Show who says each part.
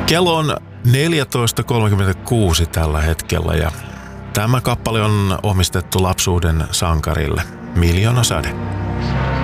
Speaker 1: Kello on 14.36 tällä hetkellä ja tämä kappale on omistettu lapsuuden sankarille Miljoona Sade.